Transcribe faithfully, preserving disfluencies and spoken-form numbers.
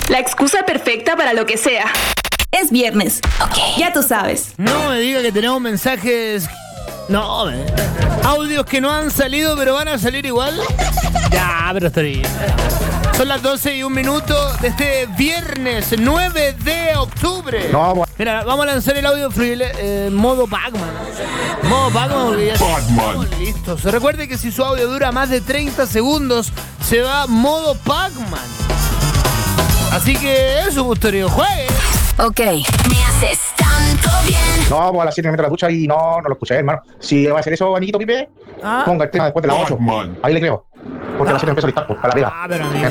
La excusa perfecta para lo que sea. Es viernes. Ok. Ya tú sabes. No me diga que tenemos mensajes... No, me... audios que no han salido, pero van a salir igual. Ya, pero estoy... Son las doce y un minuto de este viernes nueve de octubre. No, bueno. Mira, vamos a lanzar el audio fluile, eh, modo Pac-Man. Modo Pac-Man porque ya estamos listos. Recuerde que si su audio dura más de treinta segundos, se va modo Pac-Man. Así que eso, Bustorio, juegue. Ok. Me haces tanto bien. No, pues a las siete me meto a la ducha y no, no lo escuché, hermano. Si va a hacer eso, Anito Pipe, Ah. ponga el tema después de las ocho. Ahí le creo. Porque a las siete empiezo a listar, pues, para la pega. Ah, pero amigo.